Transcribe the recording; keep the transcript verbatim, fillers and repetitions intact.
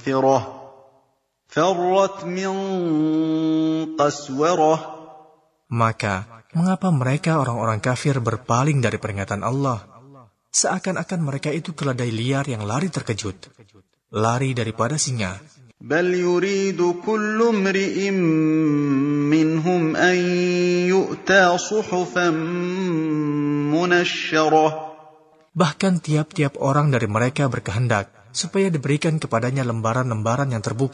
مُؤْثِرَةٍ فَرَّتْ مِنْ قَسْوَرَةٍ. Maka, mengapa mereka orang-orang kafir berpaling dari peringatan Allah? Seakan-akan mereka itu keledai liar yang lari terkejut, lari daripada singa. بَلْ يُرِيدُ كُلُّ امْرِئٍ مِّنْهُمْ أَنْ يُؤْتَى صُحُفًا مُنَشَّرَةً. Bahkan tiap-tiap orang dari mereka berkehendak supaya diberikan kepadanya lembaran-lembaran yang terbuka.